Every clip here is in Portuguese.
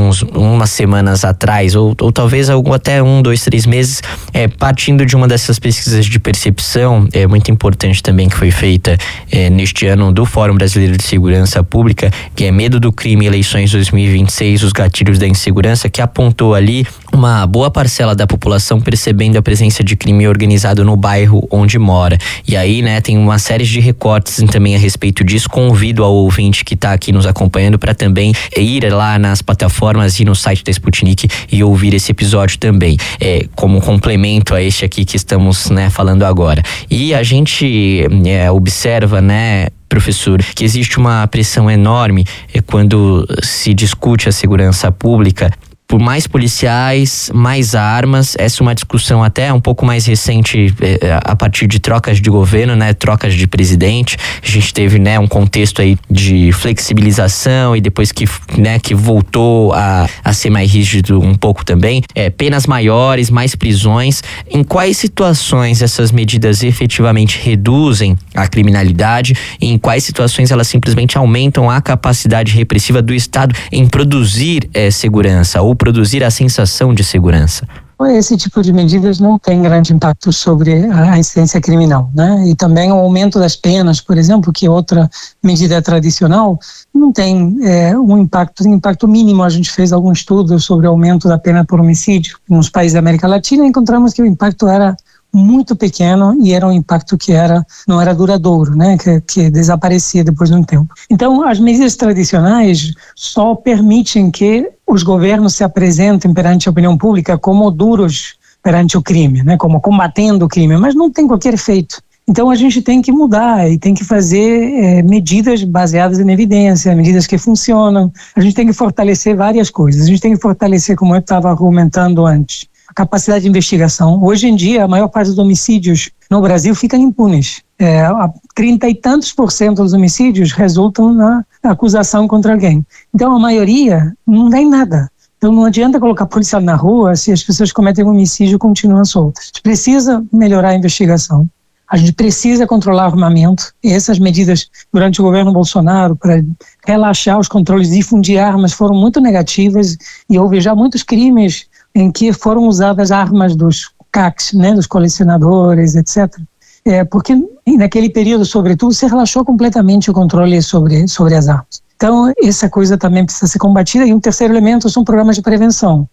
umas semanas atrás, ou talvez até 1, 2, 3 meses, partindo de uma dessas pesquisas de percepção, muito importante também, que foi feita neste ano do Fórum Brasileiro de Segurança Pública, que é Medo do Crime, Eleições 2026, os gatilhos da insegurança, que apontou ali uma boa parcela da população percebendo a presença de crime organizado no bairro onde mora. E aí, né, tem uma série de recortes também a respeito disso. Convido ao ouvinte que está aqui nos acompanhando para também ir lá nas plataformas e no site da Sputnik e ouvir esse episódio também, como complemento a este aqui que estamos, né, falando agora. E a gente observa, né, professor, que existe uma pressão enorme quando se discute a segurança pública por mais policiais, mais armas. Essa é uma discussão até um pouco mais recente, a partir de trocas de governo, né, trocas de presidente. A gente teve, né, um contexto aí de flexibilização e depois que voltou a ser mais rígido um pouco também. Penas maiores, mais prisões. Em quais situações essas medidas efetivamente reduzem a criminalidade e em quais situações elas simplesmente aumentam a capacidade repressiva do Estado em produzir segurança ou produzir a sensação de segurança? Esse tipo de medidas não tem grande impacto sobre a incidência criminal, né? E também o aumento das penas, por exemplo, que é outra medida tradicional, não tem um impacto mínimo. A gente fez algum estudo sobre o aumento da pena por homicídio nos países da América Latina e encontramos que o impacto era muito pequeno e era um impacto que não era duradouro, né? Que desaparecia depois de um tempo. Então, as medidas tradicionais só permitem que os governos se apresentem perante a opinião pública como duros perante o crime, né? Como combatendo o crime, mas não tem qualquer efeito. Então, a gente tem que mudar e tem que fazer medidas baseadas em evidência, medidas que funcionam. A gente tem que fortalecer várias coisas. A gente tem que fortalecer, como eu estava argumentando antes, a capacidade de investigação. Hoje em dia, a maior parte dos homicídios no Brasil ficam impunes. 30 e tantos % dos homicídios resultam na acusação contra alguém. Então, a maioria não dá em nada. Então, não adianta colocar policial na rua se as pessoas cometem um homicídio e continuam soltas. A gente precisa melhorar a investigação. A gente precisa controlar o armamento. E essas medidas durante o governo Bolsonaro para relaxar os controles, difundir armas, foram muito negativas e houve já muitos crimes em que foram usadas armas dos CACs, né, dos colecionadores, etc. Porque naquele período, sobretudo, se relaxou completamente o controle sobre as armas. Então, essa coisa também precisa ser combatida. E um terceiro elemento são programas de prevenção.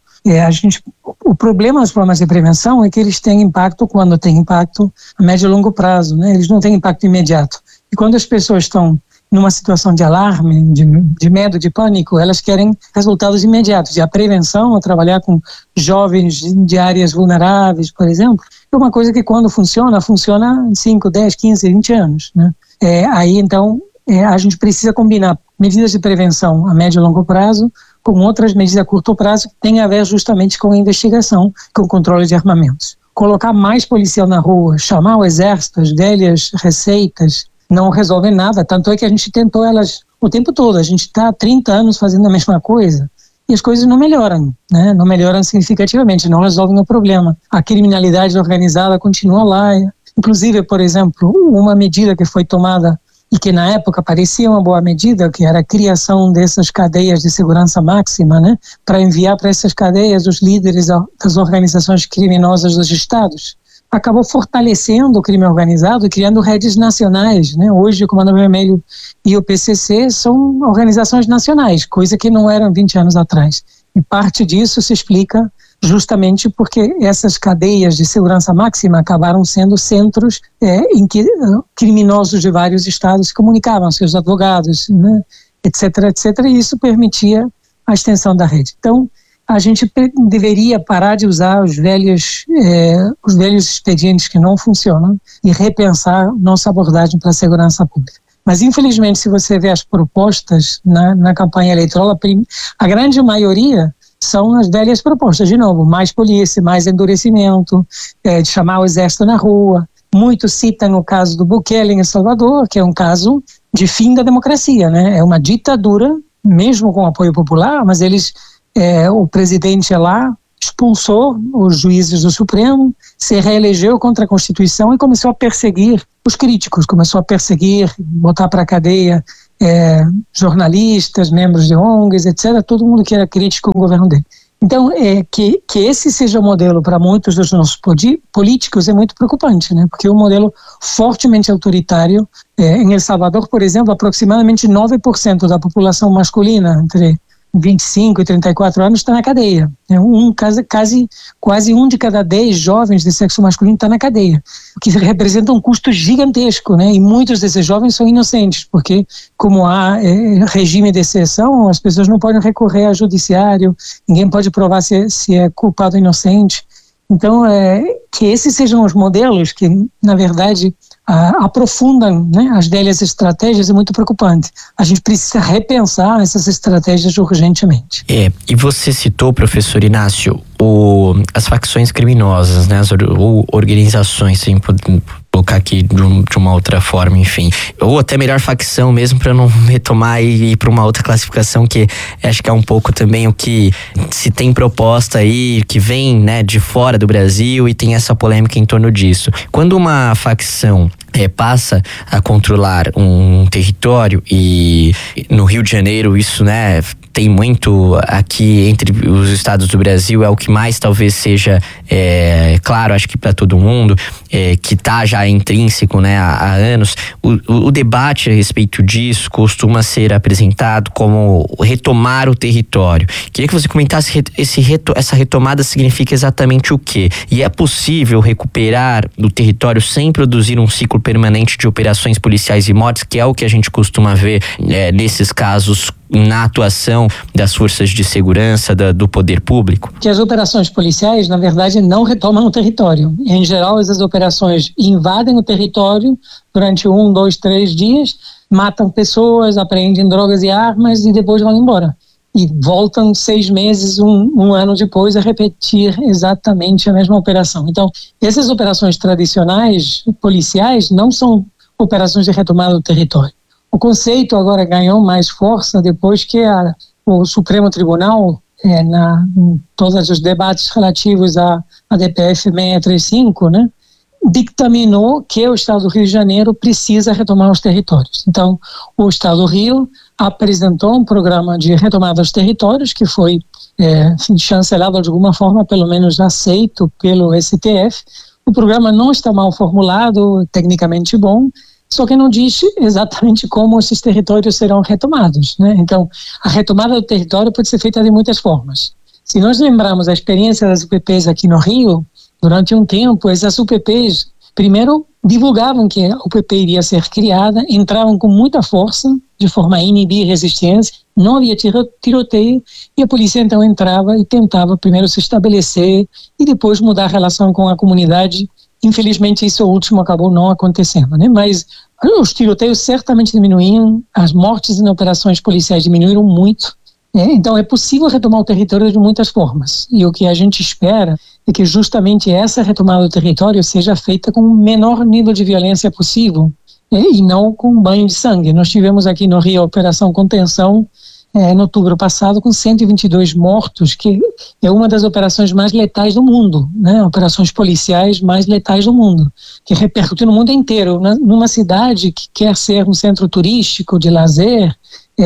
O problema dos programas de prevenção é que eles têm impacto quando tem impacto a médio e longo prazo, né? Eles não têm impacto imediato. E quando as pessoas estão numa situação de alarme, de medo, de pânico, elas querem resultados imediatos. E a prevenção, a trabalhar com jovens de áreas vulneráveis, por exemplo, é uma coisa que quando funciona em 5, 10, 15, 20 anos, né? Aí, então, a gente precisa combinar medidas de prevenção a médio e longo prazo com outras medidas a curto prazo que têm a ver justamente com a investigação, com o controle de armamentos. Colocar mais policial na rua, chamar o exército, as velhas receitas, não resolvem nada, tanto é que a gente tentou elas o tempo todo. A gente está há 30 anos fazendo a mesma coisa e as coisas não melhoram, né? Não melhoram significativamente, não resolvem o problema. A criminalidade organizada continua lá. Inclusive, por exemplo, uma medida que foi tomada e que na época parecia uma boa medida, que era a criação dessas cadeias de segurança máxima, né? Para enviar para essas cadeias os líderes das organizações criminosas dos estados. Acabou fortalecendo o crime organizado e criando redes nacionais, né? Hoje o Comando Vermelho e o PCC são organizações nacionais, coisa que não eram 20 anos atrás. E parte disso se explica justamente porque essas cadeias de segurança máxima acabaram sendo centros em que criminosos de vários estados se comunicavam, seus advogados, né? etc., etc., e isso permitia a extensão da rede. Então, a gente deveria parar de usar os velhos expedientes que não funcionam e repensar nossa abordagem para a segurança pública. Mas, infelizmente, se você vê as propostas na campanha eleitoral, a grande maioria são as velhas propostas. De novo, mais polícia, mais endurecimento, de chamar o exército na rua. Muito citam o caso do Bukele em El Salvador, que é um caso de fim da democracia, né? É uma ditadura, mesmo com apoio popular, mas o presidente lá expulsou os juízes do Supremo, se reelegeu contra a Constituição e começou a perseguir os críticos, começou a perseguir, botar para a cadeia jornalistas, membros de ONGs, etc., todo mundo que era crítico ao governo dele. Então, que esse seja o modelo para muitos dos nossos políticos é muito preocupante, né? Porque é um modelo fortemente autoritário. Em El Salvador, por exemplo, aproximadamente 9% da população masculina entre 25 e 34 anos está na cadeia. Quase 1 de cada 10 jovens de sexo masculino está na cadeia, o que representa um custo gigantesco, né? E muitos desses jovens são inocentes, porque como há regime de exceção, as pessoas não podem recorrer ao judiciário, ninguém pode provar se é culpado ou inocente. Então, que esses sejam os modelos que, na verdade, aprofundam, né, as velhas estratégias é muito preocupante. A gente precisa repensar essas estratégias urgentemente. E você citou, professor Inácio, as facções criminosas, né, ou organizações, sem colocar aqui de uma outra forma, enfim, ou até melhor facção mesmo, para não retomar e ir para uma outra classificação, que acho que é um pouco também o que se tem proposta aí, que vem, né, de fora do Brasil, e tem essa polêmica em torno disso. Quando uma facção passa a controlar um território, e no Rio de Janeiro isso, né, tem muito aqui entre os estados do Brasil, é o que mais talvez seja claro, acho que para todo mundo, que está já intrínseco, né, há anos. O debate a respeito disso costuma ser apresentado como retomar o território. Queria que você comentasse essa retomada significa exatamente o quê? E é possível recuperar o território sem produzir um ciclo permanente de operações policiais e mortes, que é o que a gente costuma ver nesses casos na atuação das forças de segurança, do poder público? Que as operações policiais, na verdade, não retomam o território. Em geral, essas operações invadem o território durante 1, 2, 3 dias, matam pessoas, apreendem drogas e armas e depois vão embora. E voltam 6 meses, um ano depois, a repetir exatamente a mesma operação. Então, essas operações tradicionais, policiais, não são operações de retomada do território. O conceito agora ganhou mais força depois que o Supremo Tribunal, em todos os debates relativos à DPF 635, né, dictaminou que o Estado do Rio de Janeiro precisa retomar os territórios. Então, o Estado do Rio apresentou um programa de retomada dos territórios que foi chancelado de alguma forma, pelo menos aceito pelo STF. O programa não está mal formulado, tecnicamente bom, só que não diz exatamente como esses territórios serão retomados, né? Então, a retomada do território pode ser feita de muitas formas. Se nós lembrarmos a experiência das UPPs aqui no Rio, durante um tempo, essas UPPs, primeiro, divulgavam que a UPP iria ser criada, entravam com muita força, de forma a inibir resistência, não havia tiroteio, e a polícia então entrava e tentava primeiro se estabelecer e depois mudar a relação com a comunidade. Infelizmente, isso último acabou não acontecendo, né? Mas os tiroteios certamente diminuíram, as mortes em operações policiais diminuíram muito. Então, é possível retomar o território de muitas formas. E o que a gente espera é que justamente essa retomada do território seja feita com o menor nível de violência possível, e não com um banho de sangue. Nós tivemos aqui no Rio a Operação Contenção, em outubro passado, com 122 mortos, que é uma das operações mais letais do mundo, né? Operações policiais mais letais do mundo, que repercutiu no mundo inteiro, né? Numa cidade que quer ser um centro turístico de lazer,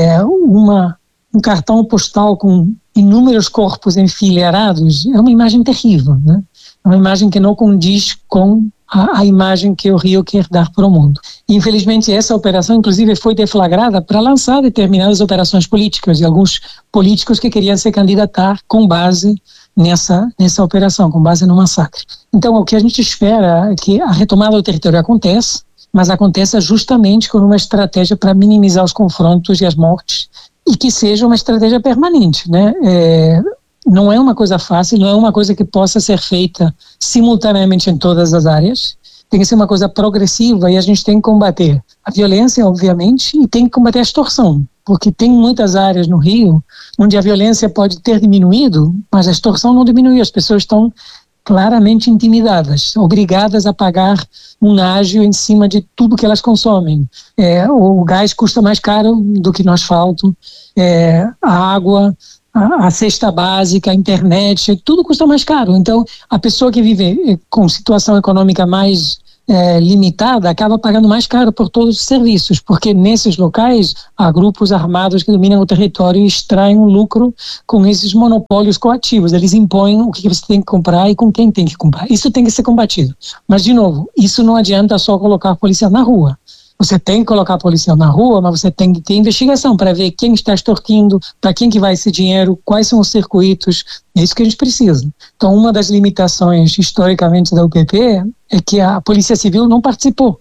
um cartão postal com inúmeros corpos enfileirados, é uma imagem terrível, né? É uma imagem que não condiz com a imagem que o Rio quer dar para o mundo. Infelizmente, essa operação, inclusive, foi deflagrada para lançar determinadas operações políticas, de alguns políticos que queriam se candidatar com base nessa operação, com base no massacre. Então, o que a gente espera é que a retomada do território aconteça, mas aconteça justamente com uma estratégia para minimizar os confrontos e as mortes, e que seja uma estratégia permanente, né? Não é uma coisa fácil, não é uma coisa que possa ser feita simultaneamente em todas as áreas. Tem que ser uma coisa progressiva, e a gente tem que combater a violência, obviamente, e tem que combater a extorsão, porque tem muitas áreas no Rio onde a violência pode ter diminuído, mas a extorsão não diminuiu. As pessoas estão claramente intimidadas, obrigadas a pagar um ágio em cima de tudo que elas consomem. O gás custa mais caro do que no asfalto, a água, a cesta básica, a internet, tudo custa mais caro. Então, a pessoa que vive com situação econômica mais limitada, acaba pagando mais caro por todos os serviços, porque nesses locais há grupos armados que dominam o território e extraem um lucro com esses monopólios coativos. Eles impõem o que você tem que comprar e com quem tem que comprar. Isso tem que ser combatido. Mas, de novo, isso não adianta só colocar a polícia na rua. Você tem que colocar a polícia na rua, mas você tem que ter investigação para ver quem está extorquindo, para quem que vai esse dinheiro, quais são os circuitos. É isso que a gente precisa. Então, uma das limitações historicamente da UPP é que a Polícia Civil não participou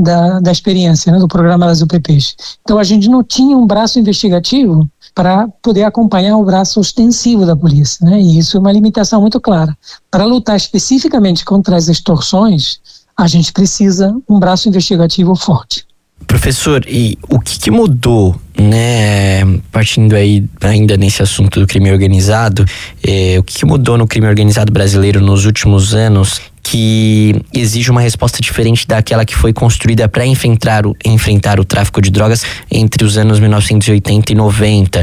da experiência, né, do programa das UPPs. Então, a gente não tinha um braço investigativo para poder acompanhar o braço ostensivo da polícia, né? E isso é uma limitação muito clara. Para lutar especificamente contra as extorsões, a gente precisa um braço investigativo forte. Professor, e o que mudou, né, partindo aí ainda nesse assunto do crime organizado, o que mudou no crime organizado brasileiro nos últimos anos que exige uma resposta diferente daquela que foi construída para enfrentar o tráfico de drogas entre os anos 1980 e 90?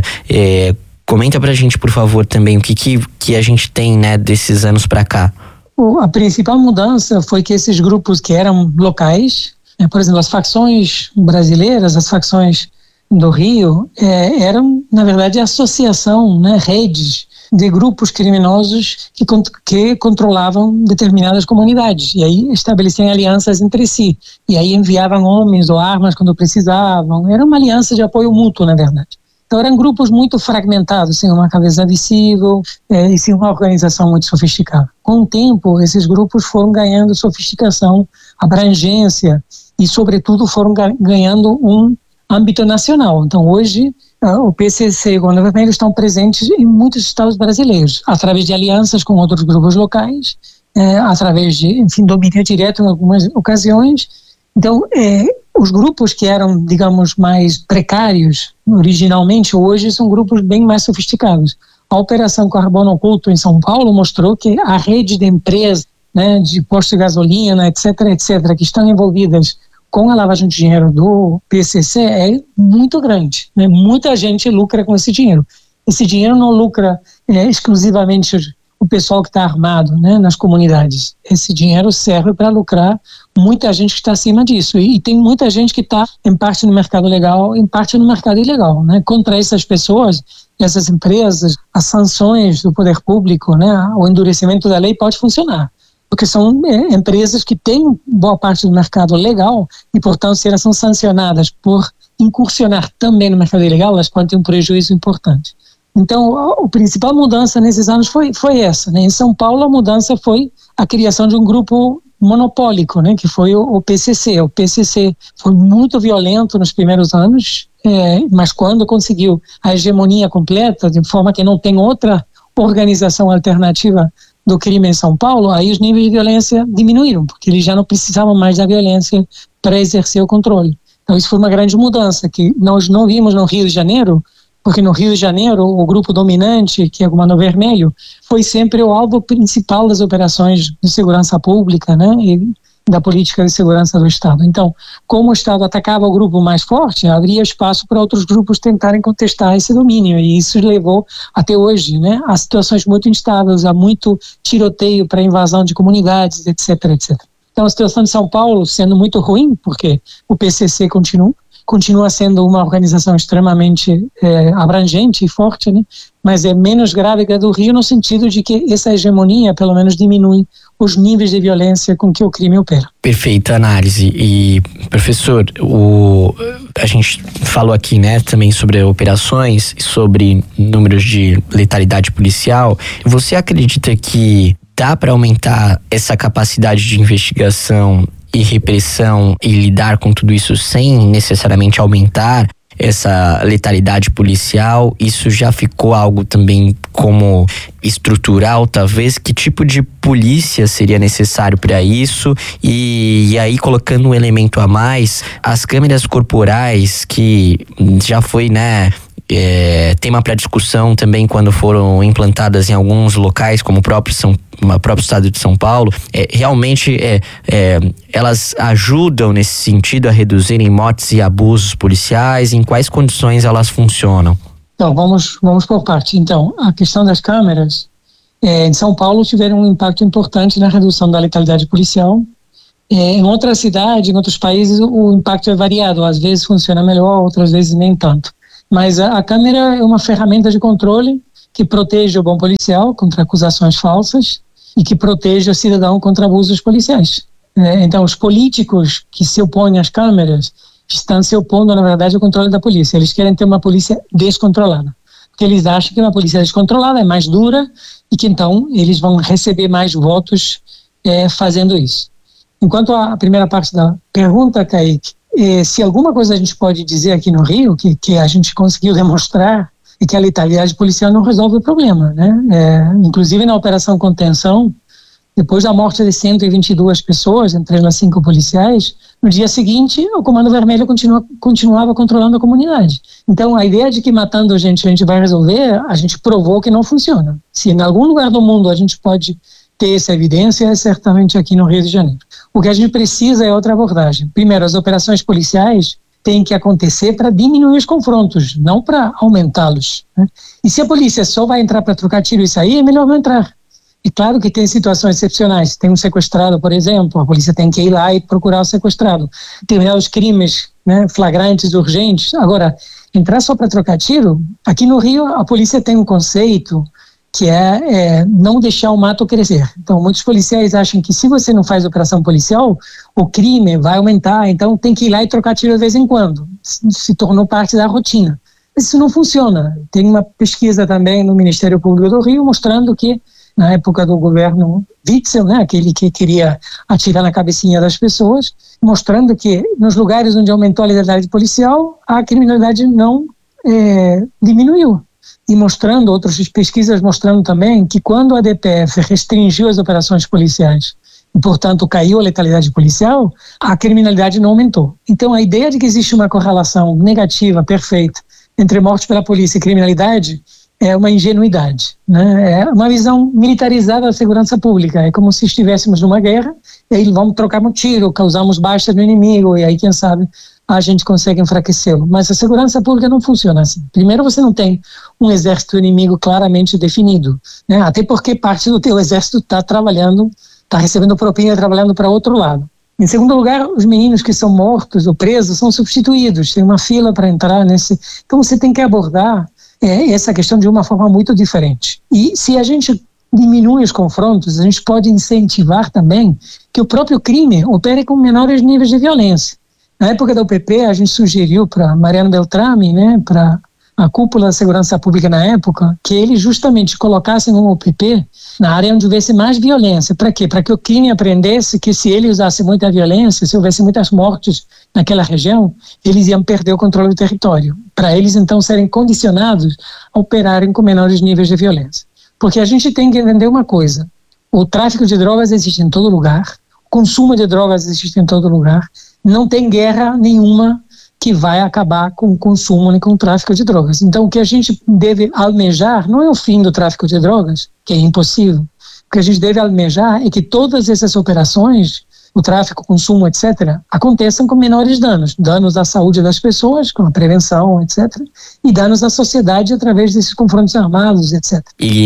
Comenta pra gente, por favor, também o que a gente tem, né, desses anos para cá. A principal mudança foi que esses grupos que eram locais, por exemplo, as facções brasileiras, as facções do Rio, eram, na verdade, associação, né, redes de grupos criminosos que controlavam determinadas comunidades. E aí estabeleciam alianças entre si. E aí enviavam homens ou armas quando precisavam. Era uma aliança de apoio mútuo, na verdade. Então eram grupos muito fragmentados, sem uma cabeça visível e sem uma organização muito sofisticada. Com o tempo, esses grupos foram ganhando sofisticação, abrangência e, sobretudo, foram ganhando um âmbito nacional. Então hoje, o PCC e o Governo Vermelho estão presentes em muitos estados brasileiros, através de alianças com outros grupos locais, através de, domínio direto em algumas ocasiões. Então, os grupos que eram, digamos, mais precários originalmente, hoje são grupos bem mais sofisticados. A Operação Carbono Oculto em São Paulo mostrou que a rede de empresas, né, de postos de gasolina, etc., que estão envolvidas com a lavagem de dinheiro do PCC é muito grande, né? Muita gente lucra com esse dinheiro. Esse dinheiro não lucra exclusivamente o pessoal que está armado, né, nas comunidades. Esse dinheiro serve para lucrar muita gente que está acima disso. E tem muita gente que está, em parte, no mercado legal, em parte no mercado ilegal, né? Contra essas pessoas, essas empresas, as sanções do poder público, né, o endurecimento da lei pode funcionar. Porque são empresas que têm boa parte do mercado legal e, portanto, se elas são sancionadas por incursionar também no mercado ilegal, elas podem ter um prejuízo importante. Então, a principal mudança nesses anos foi essa, né? Em São Paulo, a mudança foi a criação de um grupo monopólico, né? Que foi o PCC. O PCC foi muito violento nos primeiros anos, mas quando conseguiu a hegemonia completa, de forma que não tem outra organização alternativa do crime em São Paulo, aí os níveis de violência diminuíram, porque eles já não precisavam mais da violência para exercer o controle. Então isso foi uma grande mudança, que nós não vimos no Rio de Janeiro, porque no Rio de Janeiro o grupo dominante, que é o Comando Vermelho, foi sempre o alvo principal das operações de segurança pública, né, e da política de segurança do Estado. Então, como o Estado atacava o grupo mais forte, abria espaço para outros grupos tentarem contestar esse domínio, e isso levou até hoje, né, a situações muito instáveis, a muito tiroteio para invasão de comunidades, etc. Então, a situação de São Paulo sendo muito ruim, porque o PCC continua sendo uma organização extremamente abrangente e forte, né? Mas é menos grave que a do Rio no sentido de que essa hegemonia, pelo menos, diminui os níveis de violência com que o crime opera. Perfeita análise. E, professor, a gente falou aqui, né, também sobre operações, sobre números de letalidade policial. Você acredita que dá para aumentar essa capacidade de investigação e repressão e lidar com tudo isso sem necessariamente aumentar essa letalidade policial? Isso já ficou algo também como estrutural, talvez? Que tipo de polícia seria necessário para isso? E aí, colocando um elemento a mais, as câmeras corporais, que já foi, né, tema para discussão também quando foram implantadas em alguns locais, como o próprio estado de São Paulo, realmente elas ajudam nesse sentido a reduzirem mortes e abusos policiais? Em quais condições elas funcionam? Então, vamos por parte. Então, a questão das câmeras, em São Paulo tiveram um impacto importante na redução da letalidade policial, Em outra cidade, em outros países, o impacto é variado. Às vezes funciona melhor, outras vezes nem tanto. Mas a câmera é uma ferramenta de controle que protege o bom policial contra acusações falsas e que protege o cidadão contra abusos policiais. Então, os políticos que se opõem às câmeras estão se opondo, na verdade, ao controle da polícia. Eles querem ter uma polícia descontrolada, porque eles acham que uma polícia descontrolada é mais dura e que, então, eles vão receber mais votos fazendo isso. Enquanto a primeira parte da pergunta, Kaique, se alguma coisa a gente pode dizer aqui no Rio, que a gente conseguiu demonstrar, é que a letalidade policial não resolve o problema, né? Inclusive na Operação Contenção, depois da morte de 122 pessoas, entre elas 5 policiais, no dia seguinte o Comando Vermelho continuava controlando a comunidade. Então a ideia de que matando a gente vai resolver, a gente provou que não funciona. Se em algum lugar do mundo a gente pode ter essa evidência, é certamente aqui no Rio de Janeiro. O que a gente precisa é outra abordagem. Primeiro, as operações policiais têm que acontecer para diminuir os confrontos, não para aumentá-los, né? E se a polícia só vai entrar para trocar tiro e sair, é melhor não entrar. E claro que tem situações excepcionais. Tem um sequestrado, por exemplo, a polícia tem que ir lá e procurar o sequestrado. Determinados crimes, né, flagrantes, urgentes. Agora, entrar só para trocar tiro, aqui no Rio a polícia tem um conceito que é não deixar o mato crescer. Então, muitos policiais acham que se você não faz operação policial, o crime vai aumentar, então tem que ir lá e trocar tiro de vez em quando. Se tornou parte da rotina. Isso não funciona. Tem uma pesquisa também no Ministério Público do Rio mostrando que, na época do governo Witzel, né, aquele que queria atirar na cabecinha das pessoas, mostrando que nos lugares onde aumentou a letalidade policial, a criminalidade não diminuiu. E mostrando, outras pesquisas mostrando também que quando a DPF restringiu as operações policiais e, portanto, caiu a letalidade policial, a criminalidade não aumentou. Então, a ideia de que existe uma correlação negativa, perfeita, entre morte pela polícia e criminalidade é uma ingenuidade, né? É uma visão militarizada da segurança pública. É como se estivéssemos numa guerra e aí vamos trocar um tiro, causamos baixas no inimigo e aí, quem sabe, a gente consegue enfraquecê-lo. Mas a segurança pública não funciona assim. Primeiro, você não tem um exército inimigo claramente definido, né? Até porque parte do teu exército está trabalhando, está recebendo propina e trabalhando para outro lado. Em segundo lugar, os meninos que são mortos ou presos são substituídos, tem uma fila para entrar nesse... Então você tem que abordar essa questão de uma forma muito diferente. E se a gente diminui os confrontos, a gente pode incentivar também que o próprio crime opere com menores níveis de violência. Na época da UPP, a gente sugeriu para Mariano Beltrame, né, para a cúpula da segurança pública na época, que eles justamente colocassem um UPP na área onde houvesse mais violência. Para quê? Para que o crime aprendesse que se ele usasse muita violência, se houvesse muitas mortes naquela região, eles iam perder o controle do território. Para eles, então, serem condicionados a operarem com menores níveis de violência. Porque a gente tem que entender uma coisa: o tráfico de drogas existe em todo lugar, o consumo de drogas existe em todo lugar, não tem guerra nenhuma que vai acabar com o consumo nem com o tráfico de drogas. Então, o que a gente deve almejar não é o fim do tráfico de drogas, que é impossível. O que a gente deve almejar é que todas essas operações, o tráfico, o consumo, etc., aconteçam com menores danos. Danos à saúde das pessoas, com a prevenção, etc., e danos à sociedade através desses confrontos armados, etc.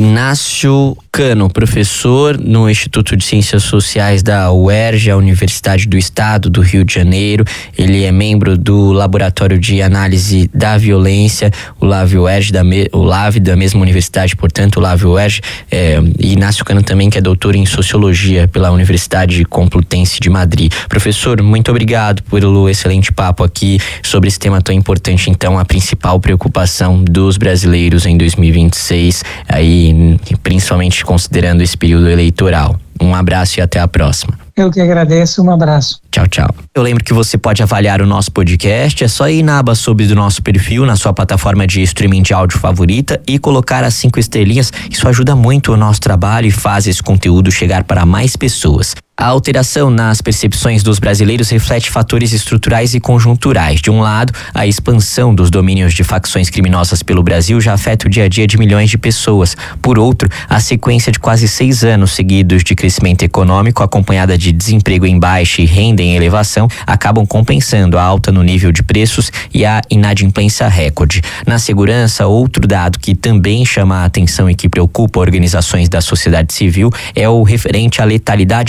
Inácio Cano, professor no Instituto de Ciências Sociais da UERJ, a Universidade do Estado do Rio de Janeiro. Ele é membro do Laboratório de Análise da Violência, o LAV-UERJ, o LAV da mesma universidade, portanto, o LAV-UERJ. Inácio Cano também, que é doutor em Sociologia pela Universidade Complutense de Madrid. Professor, muito obrigado pelo excelente papo aqui sobre esse tema tão importante. Então, a principal preocupação dos brasileiros em 2026, aí principalmente considerando esse período eleitoral. Um abraço e até a próxima. Eu que agradeço, um abraço. Tchau, tchau. Eu lembro que você pode avaliar o nosso podcast, é só ir na aba sobre do nosso perfil, na sua plataforma de streaming de áudio favorita e colocar as 5 estrelinhas. Isso ajuda muito o nosso trabalho e faz esse conteúdo chegar para mais pessoas. A alteração nas percepções dos brasileiros reflete fatores estruturais e conjunturais. De um lado, a expansão dos domínios de facções criminosas pelo Brasil já afeta o dia a dia de milhões de pessoas. Por outro, a sequência de quase 6 anos seguidos de crescimento econômico, acompanhada de desemprego em baixa e renda em elevação, acabam compensando a alta no nível de preços e a inadimplência recorde. Na segurança, outro dado que também chama a atenção e que preocupa organizações da sociedade civil é o referente à letalidade policial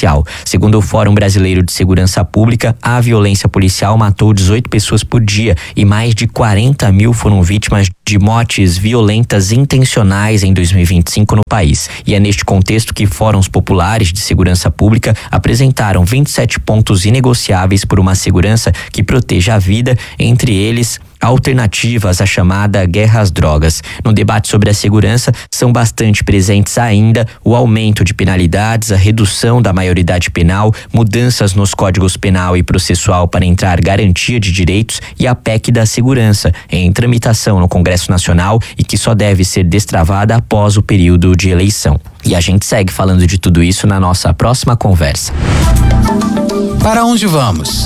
policial. Segundo o Fórum Brasileiro de Segurança Pública, a violência policial matou 18 pessoas por dia e mais de 40 mil foram vítimas de mortes violentas intencionais em 2025 no país. E é neste contexto que fóruns populares de segurança pública apresentaram 27 pontos inegociáveis por uma segurança que proteja a vida, entre eles alternativas à chamada guerra às drogas. No debate sobre a segurança, são bastante presentes ainda o aumento de penalidades, a redução da maioridade penal, mudanças nos códigos penal e processual para entrar garantia de direitos e a PEC da segurança, em tramitação no Congresso Nacional e que só deve ser destravada após o período de eleição. E a gente segue falando de tudo isso na nossa próxima conversa. Para onde vamos?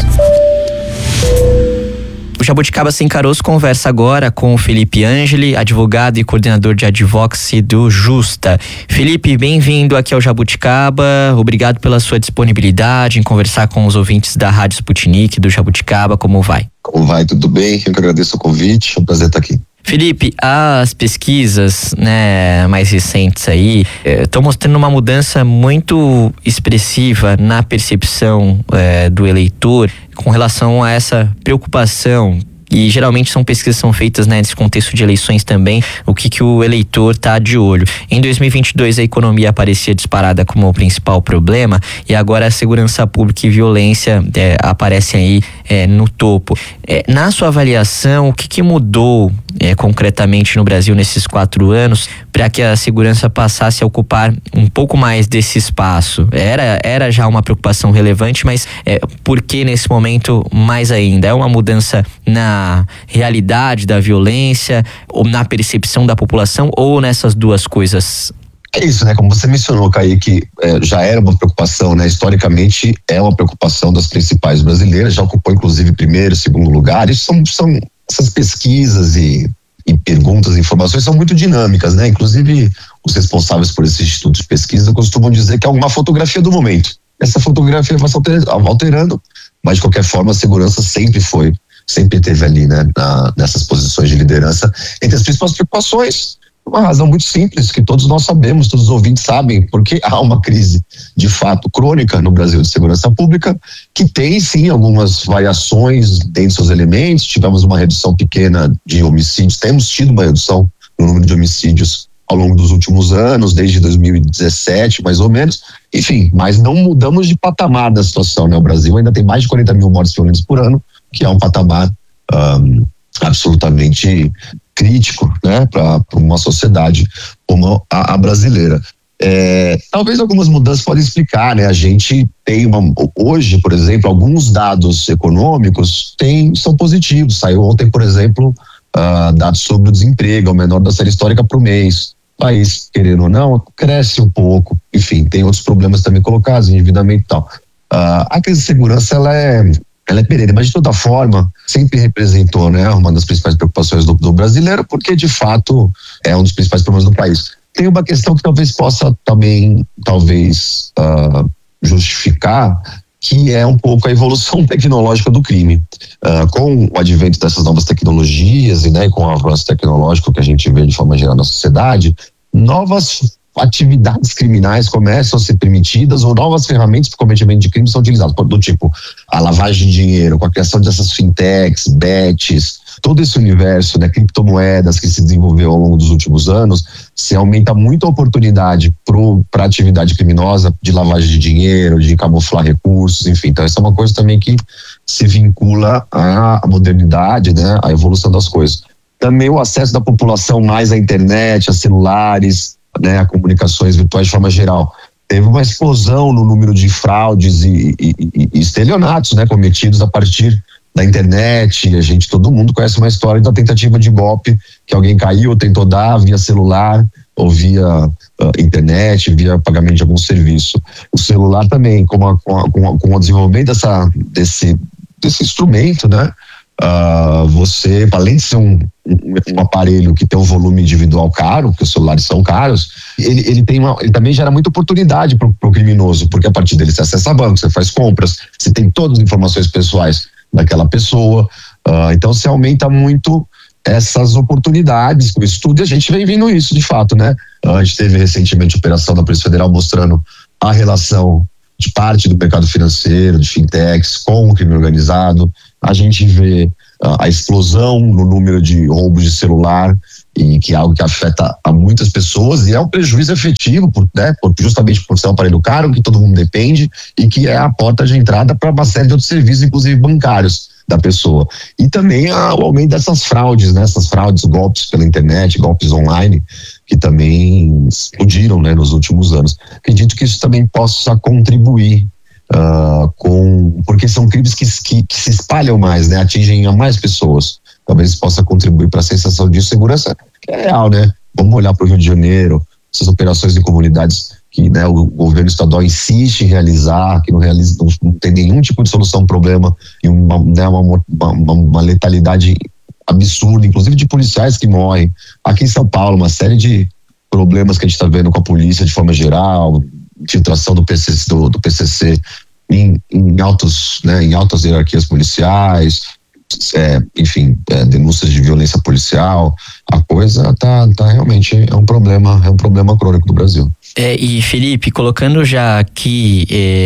O Jabuticaba Sem Caroço conversa agora com o Felipe Angeli, advogado e coordenador de advocacy do Justa. Felipe, bem-vindo aqui ao Jabuticaba, obrigado pela sua disponibilidade em conversar com os ouvintes da Rádio Sputnik, do Jabuticaba. Como vai? Como vai? Tudo bem? Eu que agradeço o convite, é um prazer estar aqui. Felipe, as pesquisas, mais recentes aí estão mostrando uma mudança muito expressiva na percepção do eleitor com relação a essa preocupação. E geralmente são pesquisas que são feitas nesse contexto de eleições também, o que o eleitor está de olho. Em 2022 a economia aparecia disparada como o principal problema e agora a segurança pública e violência aparecem aí no topo. Na sua avaliação, o que mudou concretamente no Brasil nesses 4 anos para que a segurança passasse a ocupar um pouco mais desse espaço? Era já uma preocupação relevante, mas por que nesse momento mais ainda? É uma mudança na realidade da violência, ou na percepção da população, ou nessas duas coisas? É isso, né? Como você mencionou, Kaique, já era uma preocupação, né? Historicamente é uma preocupação das principais brasileiras, já ocupou inclusive primeiro, segundo lugar. Isso são essas pesquisas e perguntas, informações são muito dinâmicas, né? Inclusive os responsáveis por esses institutos de pesquisa costumam dizer que é uma fotografia do momento. Essa fotografia vai se alterando, mas de qualquer forma a segurança sempre teve ali, né, nessas posições de liderança. Entre as principais preocupações, uma razão muito simples, que todos nós sabemos, todos os ouvintes sabem, porque há uma crise de fato crônica no Brasil de segurança pública, que tem sim algumas variações dentro dos seus elementos. Tivemos uma redução pequena de homicídios, temos tido uma redução no número de homicídios ao longo dos últimos anos, desde 2017 mais ou menos, enfim, mas não mudamos de patamar da situação, né? O Brasil ainda tem mais de 40 mil mortes violentas por ano, que é um patamar absolutamente crítico, né, para uma sociedade como a brasileira. Talvez algumas mudanças podem explicar, né? A gente tem hoje, por exemplo, alguns dados econômicos são positivos. Saiu ontem, por exemplo, dados sobre o desemprego, é o menor da série histórica para o mês. O país, querendo ou não, cresce um pouco. Enfim, tem outros problemas também colocados, endividamento e tal. A crise de segurança, ela é perene, mas de toda forma sempre representou, né, uma das principais preocupações do brasileiro, porque de fato é um dos principais problemas do país. Tem uma questão que talvez possa também, justificar, que é um pouco a evolução tecnológica do crime. Com o advento dessas novas tecnologias e com o avanço tecnológico que a gente vê de forma geral na sociedade, novas atividades criminais começam a ser permitidas, ou novas ferramentas para o cometimento de crime são utilizadas, do tipo a lavagem de dinheiro, com a criação dessas fintechs, bets, todo esse universo, né, criptomoedas que se desenvolveu ao longo dos últimos anos, se aumenta muito a oportunidade para a atividade criminosa de lavagem de dinheiro, de camuflar recursos, enfim. Então essa é uma coisa também que se vincula à modernidade, né, à evolução das coisas. Também o acesso da população mais à internet, a celulares, né, a comunicações virtuais de forma geral. Teve uma explosão no número de fraudes e estelionatos, né, cometidos a partir da internet. Todo mundo conhece uma história da tentativa de golpe que alguém caiu ou tentou dar via celular ou via internet, via pagamento de algum serviço. O celular também, com o desenvolvimento desse instrumento, né, você, além de ser um aparelho que tem um volume individual caro, porque os celulares são caros, ele também gera muita oportunidade para o criminoso, porque a partir dele você acessa banco, você faz compras, você tem todas as informações pessoais daquela pessoa, então se aumenta muito essas oportunidades com o estudo, e a gente vem vendo isso de fato, né? A gente teve recentemente a operação da Polícia Federal mostrando a relação de parte do mercado financeiro, de fintechs, com o crime organizado. A gente vê a explosão no número de roubos de celular, e que é algo que afeta a muitas pessoas, e é um prejuízo efetivo, justamente por ser um aparelho caro, que todo mundo depende, e que é a porta de entrada para uma série de outros serviços, inclusive bancários, da pessoa. E também o aumento dessas fraudes, né? Essas fraudes, golpes pela internet, golpes online, que também explodiram, né, nos últimos anos. Acredito que isso também possa contribuir porque são crimes que se espalham mais, né? Atingem a mais pessoas. Talvez possa contribuir para a sensação de insegurança, que é real, né? Vamos olhar para o Rio de Janeiro, essas operações em comunidades que, né, o governo estadual insiste em realizar, que não tem nenhum tipo de solução ao problema, e uma letalidade absurda, inclusive de policiais que morrem. Aqui em São Paulo, uma série de problemas que a gente está vendo com a polícia de forma geral, infiltração do PCC em altas hierarquias policiais, denúncias de violência policial. A coisa tá realmente é um problema crônico do Brasil. E Felipe, colocando já aqui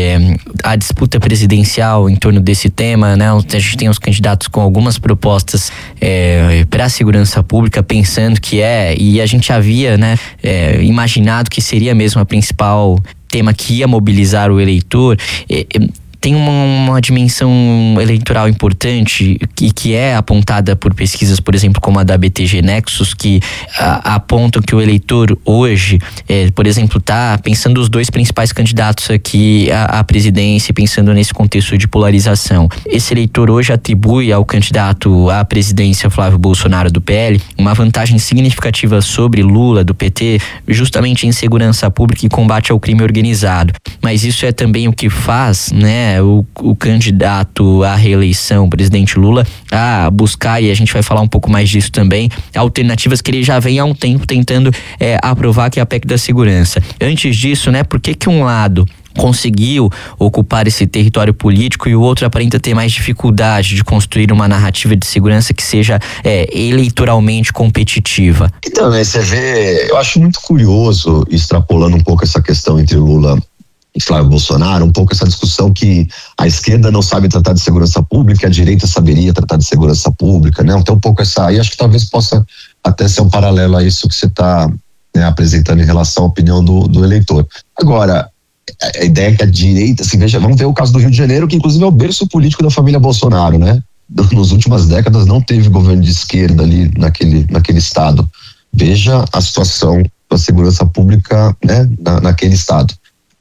a disputa presidencial em torno desse tema, né? A gente tem os candidatos com algumas propostas para a segurança pública, pensando e a gente havia, né, imaginado que seria mesmo a principal tema que ia mobilizar o eleitor. Tem uma dimensão eleitoral importante que é apontada por pesquisas, por exemplo, como a da BTG Nexus, que apontam que o eleitor hoje, por exemplo, está pensando os dois principais candidatos aqui à presidência, pensando nesse contexto de polarização. Esse eleitor hoje atribui ao candidato à presidência, Flávio Bolsonaro, do PL, uma vantagem significativa sobre Lula, do PT, justamente em segurança pública e combate ao crime organizado. Mas isso é também o que faz, né, o candidato à reeleição, o presidente Lula, a buscar, e a gente vai falar um pouco mais disso também, alternativas que ele já vem há um tempo tentando aprovar, que é a PEC da segurança. Antes disso, né, por que um lado conseguiu ocupar esse território político e o outro aparenta ter mais dificuldade de construir uma narrativa de segurança que seja eleitoralmente competitiva? Então, né, você vê, eu acho muito curioso, extrapolando um pouco essa questão entre Lula e Flávio Bolsonaro, um pouco essa discussão que a esquerda não sabe tratar de segurança pública e a direita saberia tratar de segurança pública, né? Então um pouco e acho que talvez possa até ser um paralelo a isso que você está, né, apresentando em relação à opinião do eleitor. Agora, a ideia é que a direita, assim, vamos ver o caso do Rio de Janeiro, que inclusive é o berço político da família Bolsonaro, né? Nas últimas décadas não teve governo de esquerda ali naquele estado. Veja a situação da segurança pública, né, naquele estado.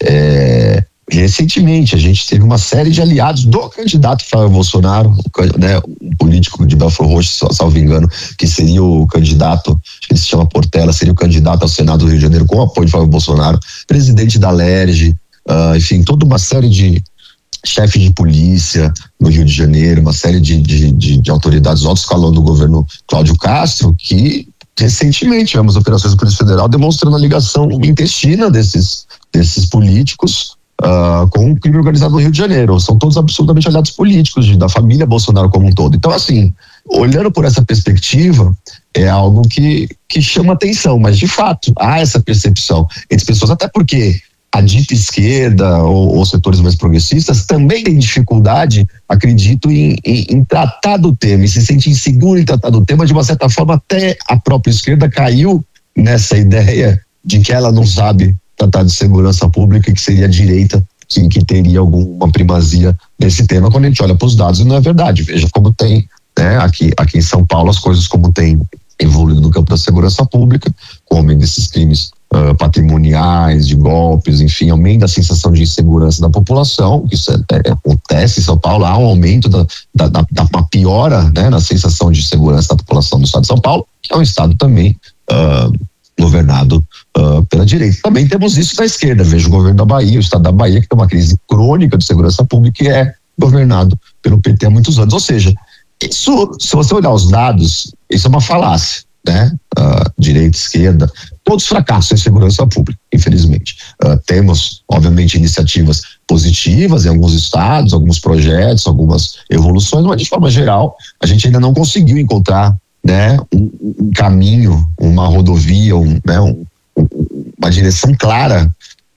Recentemente a gente teve uma série de aliados do candidato Flávio Bolsonaro, né, um político de Belfort Roxo, salvo engano, que seria o candidato, acho que ele se chama Portela, seria o candidato ao Senado do Rio de Janeiro com o apoio de Flávio Bolsonaro, presidente da LERJ, enfim, toda uma série de chefes de polícia no Rio de Janeiro, uma série de autoridades alto escalão do governo Cláudio Castro, que recentemente tivemos operações da Polícia Federal demonstrando a ligação intestina desses políticos com o crime organizado no Rio de Janeiro. São todos absolutamente aliados políticos da família Bolsonaro como um todo. Então, assim, olhando por essa perspectiva, é algo que chama atenção, mas de fato há essa percepção entre as pessoas, até porque a dita esquerda ou setores mais progressistas também têm dificuldade, acredito, em tratar do tema, e se sente inseguro em tratar do tema. De uma certa forma, até a própria esquerda caiu nessa ideia de que ela não sabe tratar de segurança pública e que seria a direita que teria alguma primazia nesse tema. Quando a gente olha para os dados, não é verdade. Veja como tem, né, aqui em São Paulo, as coisas como tem evoluído no campo da segurança pública, com o aumento desses crimes patrimoniais, de golpes, enfim, aumenta a sensação de insegurança da população, que isso acontece em São Paulo. Há um aumento uma piora, né, na sensação de segurança da população do estado de São Paulo, que é um estado também governado pela direita. Também temos isso da esquerda. Veja o governo da Bahia, o estado da Bahia, que tem uma crise crônica de segurança pública e é governado pelo PT há muitos anos. Ou seja, isso, se você olhar os dados, isso é uma falácia, né? Direita, esquerda, todos fracassos em segurança pública, infelizmente. Temos, obviamente, iniciativas positivas em alguns estados, alguns projetos, algumas evoluções, mas de forma geral, a gente ainda não conseguiu encontrar, né, um caminho, uma rodovia, uma direção clara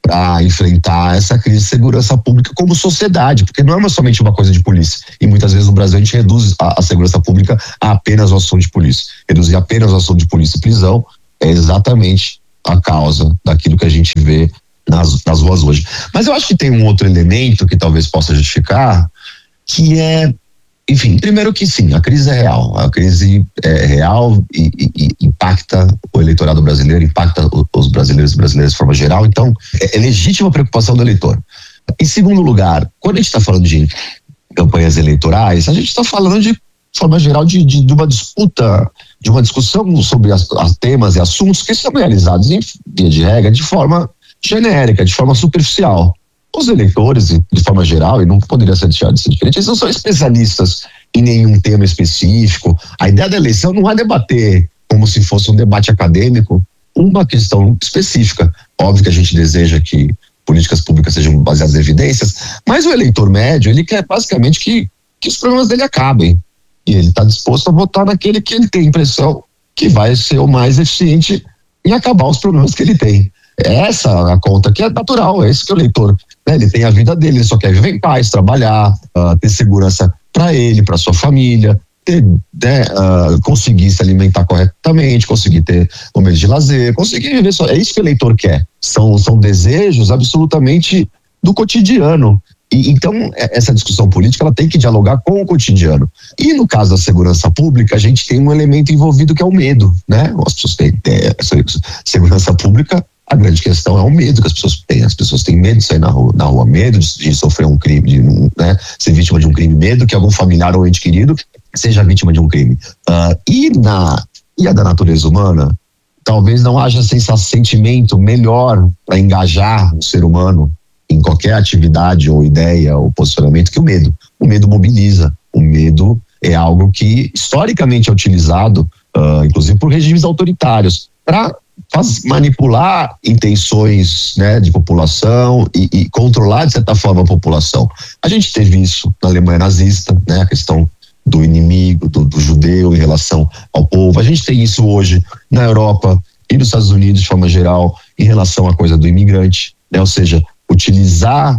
para enfrentar essa crise de segurança pública como sociedade, porque não é somente uma coisa de polícia. E muitas vezes no Brasil a gente reduz a segurança pública a apenas o assunto de polícia. Reduzir apenas o assunto de polícia e prisão é exatamente a causa daquilo que a gente vê nas ruas hoje. Mas eu acho que tem um outro elemento que talvez possa justificar, que é, enfim, primeiro que sim, a crise é real. A crise é real e impacta o eleitorado brasileiro, impacta os brasileiros e brasileiras de forma geral. Então, é legítima a preocupação do eleitor. Em segundo lugar, quando a gente está falando de campanhas eleitorais, a gente está falando de forma geral de uma disputa, de uma discussão sobre as temas e assuntos que são realizados em via de regra de forma genérica, de forma superficial. Os eleitores, de forma geral, e não poderia ser deixado de ser diferente, eles não são especialistas em nenhum tema específico. A ideia da eleição não é debater como se fosse um debate acadêmico uma questão específica. Óbvio que a gente deseja que políticas públicas sejam baseadas em evidências, mas o eleitor médio, ele quer basicamente que os problemas dele acabem. E ele está disposto a votar naquele que ele tem a impressão que vai ser o mais eficiente em acabar os problemas que ele tem. Essa a conta que é natural, é isso que o eleitor, né, ele tem a vida dele, ele só quer viver em paz, trabalhar, ter segurança para ele, para sua família, ter, né, conseguir se alimentar corretamente, conseguir ter momentos de lazer, conseguir viver só. É isso que o eleitor quer. São desejos absolutamente do cotidiano. E então essa discussão política ela tem que dialogar com o cotidiano. E no caso da segurança pública, a gente tem um elemento envolvido que é o medo, né? As pessoas têm segurança pública. A grande questão é o medo que as pessoas têm. As pessoas têm medo de sair na rua, medo de sofrer um crime, de, né, ser vítima de um crime, medo que algum familiar ou ente querido seja vítima de um crime. E a da natureza humana, talvez não haja sentimento melhor para engajar o ser humano em qualquer atividade ou ideia ou posicionamento que o medo. O medo mobiliza. O medo é algo que historicamente é utilizado, inclusive por regimes autoritários, para manipular intenções, né, de população e controlar, de certa forma, a população. A gente teve isso na Alemanha nazista, né, a questão do inimigo, do judeu em relação ao povo. A gente tem isso hoje na Europa e nos Estados Unidos, de forma geral, em relação à coisa do imigrante, né, ou seja, utilizar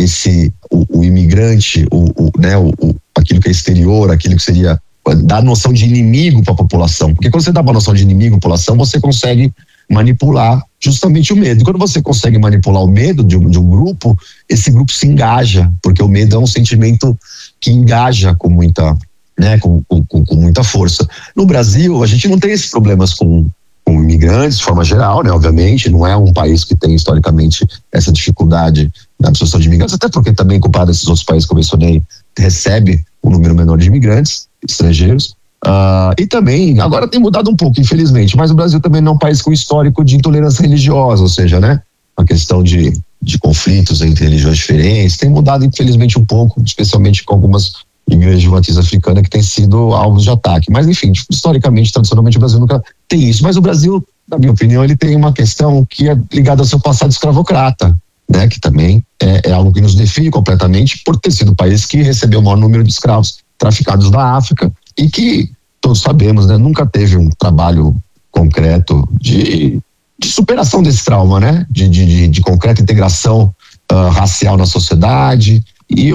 o imigrante, aquilo que é exterior, aquilo que seria dar noção de inimigo para a população, porque quando você dá uma noção de inimigo à população, você consegue manipular justamente o medo. E quando você consegue manipular o medo de um grupo, esse grupo se engaja, porque o medo é um sentimento que engaja com muita, né, com muita força. No Brasil, a gente não tem esses problemas com imigrantes, de forma geral, né, obviamente, não é um país que tem historicamente essa dificuldade na absorção de imigrantes, até porque também, comparado a esses outros países que eu mencionei, recebe um número menor de imigrantes estrangeiros. E também, agora tem mudado um pouco, infelizmente, mas o Brasil também não é um país com histórico de intolerância religiosa, ou seja, né, a questão de conflitos entre religiões diferentes tem mudado, infelizmente, um pouco, especialmente com algumas igrejas de matriz africana que têm sido alvos de ataque. Mas, enfim, historicamente, tradicionalmente, o Brasil nunca tem isso. Mas o Brasil, na minha opinião, ele tem uma questão que é ligada ao seu passado escravocrata, né, que também é algo que nos define completamente por ter sido o país que recebeu o maior número de escravos traficados da África e que, todos sabemos, né, nunca teve um trabalho concreto de superação desse trauma, né, de concreta integração racial na sociedade e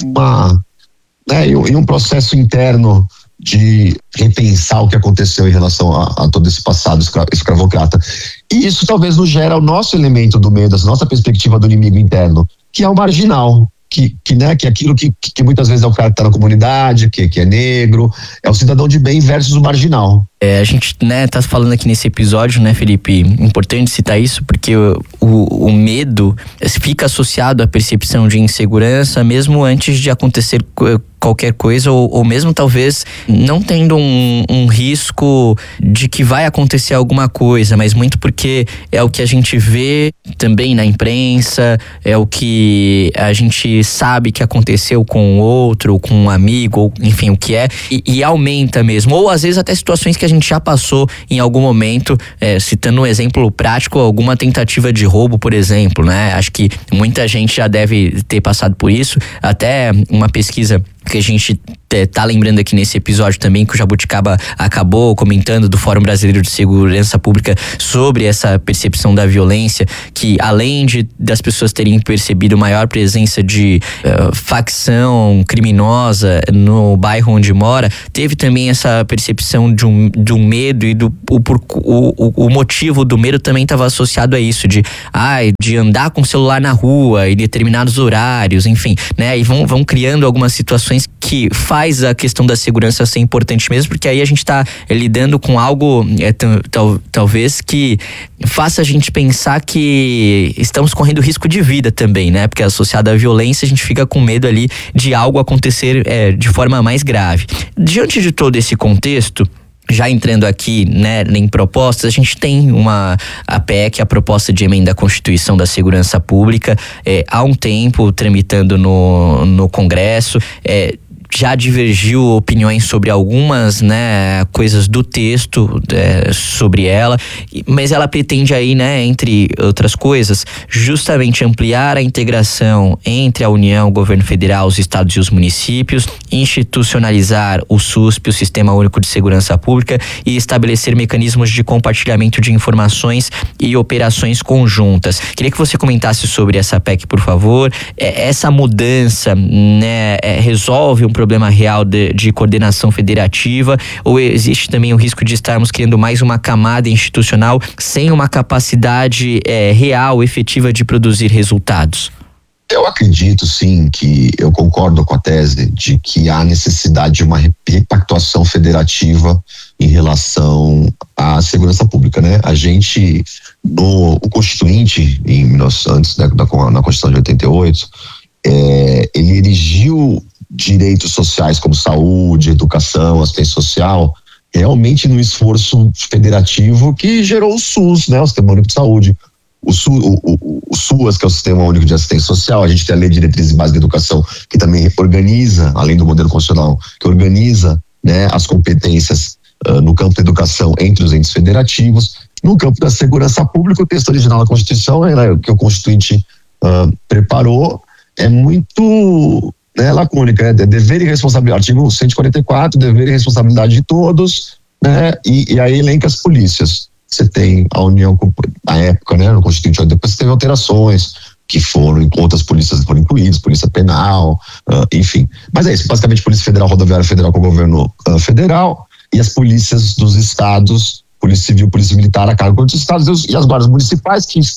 um processo interno de repensar o que aconteceu em relação a todo esse passado escravocrata. E isso talvez nos gera o nosso elemento do medo, a nossa perspectiva do inimigo interno, que é o marginal, que é aquilo que muitas vezes é o cara que está na comunidade, que é negro, é o cidadão de bem versus o marginal. A gente, né, tá falando aqui nesse episódio, né, Felipe, importante citar isso porque o medo fica associado à percepção de insegurança mesmo antes de acontecer qualquer coisa ou mesmo talvez não tendo um risco de que vai acontecer alguma coisa, mas muito porque é o que a gente vê também na imprensa, é o que a gente sabe que aconteceu com o outro, ou com um amigo, ou enfim, o que é, e aumenta mesmo, ou às vezes até situações que a gente já passou em algum momento, citando um exemplo prático, alguma tentativa de roubo, por exemplo, né? Acho que muita gente já deve ter passado por isso, até uma pesquisa que a gente tá lembrando aqui nesse episódio também que o Jabuticaba acabou comentando do Fórum Brasileiro de Segurança Pública sobre essa percepção da violência, que além das pessoas terem percebido maior presença de facção criminosa no bairro onde mora, teve também essa percepção de um medo, e o motivo do medo também estava associado a isso, de andar com o celular na rua em determinados horários, enfim, né? E vão criando algumas situações que faz a questão da segurança ser importante mesmo, porque aí a gente está lidando com algo talvez que faça a gente pensar que estamos correndo risco de vida também, né? Porque associado à violência a gente fica com medo ali de algo acontecer de forma mais grave. Diante de todo esse contexto, já entrando aqui, né, em propostas, a gente tem a PEC, a proposta de emenda à Constituição da Segurança Pública, há um tempo tramitando no Congresso, já divergiu opiniões sobre algumas, né, coisas do texto sobre ela, mas ela pretende aí, né, entre outras coisas, justamente ampliar a integração entre a União, o governo federal, os estados e os municípios, institucionalizar o SUSP, o Sistema Único de Segurança Pública, e estabelecer mecanismos de compartilhamento de informações e operações conjuntas. Queria que você comentasse sobre essa PEC, por favor. Essa mudança, né, resolve um problema real de coordenação federativa, ou existe também o risco de estarmos criando mais uma camada institucional sem uma capacidade real, efetiva de produzir resultados? Eu acredito, sim, que eu concordo com a tese de que há necessidade de uma repactuação federativa em relação à segurança pública, né? A gente, o Constituinte, antes na Constituição de 88, ele erigiu direitos sociais como saúde, educação, assistência social, realmente num esforço federativo que gerou o SUS, né, o Sistema Único de Saúde, o SUAS, que é o Sistema Único de Assistência Social. A gente tem a Lei de Diretrizes e Bases da Educação, que também organiza, além do modelo constitucional, que organiza, né, as competências no campo da educação entre os entes federativos. No campo da segurança pública, o texto original da Constituição, que o Constituinte preparou, é muito lacônica, dever e responsabilidade, artigo 144, dever e responsabilidade de todos, né, e aí elenca as polícias. Você tem a União, na época, né, no Constituinte, depois você teve alterações, que foram, outras polícias foram incluídas, Polícia Penal, enfim. Mas é isso, basicamente Polícia Federal, Rodoviária Federal com o governo federal, e as polícias dos estados, Polícia Civil, Polícia Militar a cargo dos estados, e as guardas municipais, que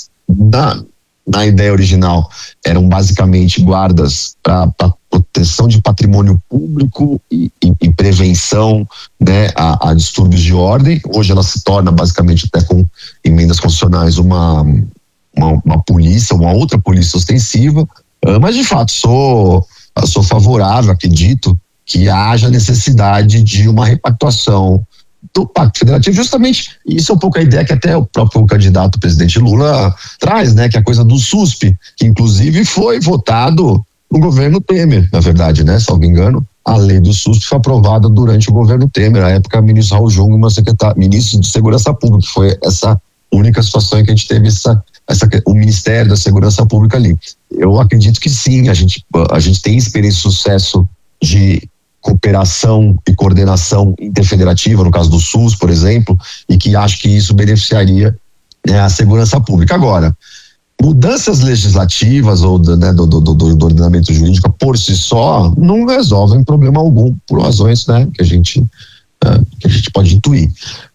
na ideia original eram basicamente guardas para proteção de patrimônio público e prevenção, né, a distúrbios de ordem. Hoje ela se torna basicamente, até com emendas constitucionais, uma polícia, uma outra polícia ostensiva, mas de fato sou favorável, acredito que haja necessidade de uma repactuação do Pacto Federativo, justamente, isso é um pouco a ideia que até o próprio candidato presidente Lula traz, né, que é a coisa do SUSP, que inclusive foi votado no governo Temer, na verdade, né, salvo engano, a lei do SUSP foi aprovada durante o governo Temer, na época, ministro Raul Jungmann, ministro de Segurança Pública, foi essa única situação em que a gente teve o Ministério da Segurança Pública ali. Eu acredito que sim, a gente tem experiência de sucesso de cooperação e coordenação interfederativa, no caso do SUS, por exemplo, e que acho que isso beneficiaria, né, a segurança pública. Agora, mudanças legislativas ou do ordenamento jurídico por si só não resolvem problema algum, por razões, né, que a gente pode intuir.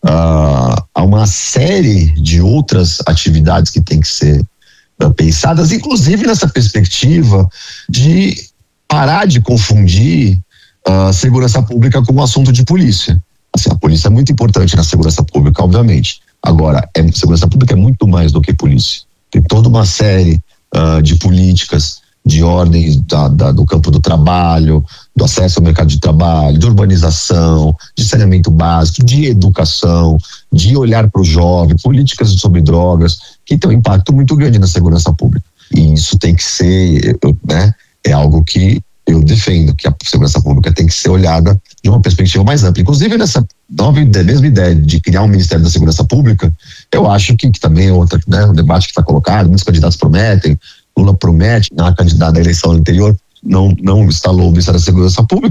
Há uma série de outras atividades que tem que ser pensadas, inclusive nessa perspectiva de parar de confundir segurança pública como assunto de polícia. Assim, a polícia é muito importante na segurança pública, obviamente. Agora, segurança pública é muito mais do que polícia. Tem toda uma série de políticas de ordem do campo do trabalho, do acesso ao mercado de trabalho, de urbanização, de saneamento básico, de educação, de olhar para o jovem, políticas sobre drogas, que tem um impacto muito grande na segurança pública. E isso tem que ser, né, é algo que eu defendo, que a segurança pública tem que ser olhada de uma perspectiva mais ampla. Inclusive, nessa mesma ideia de criar um Ministério da Segurança Pública, eu acho que também é outra, né, um debate que está colocado, muitos candidatos prometem, Lula promete, na candidata da eleição anterior, não instalou o Ministério da Segurança Pública.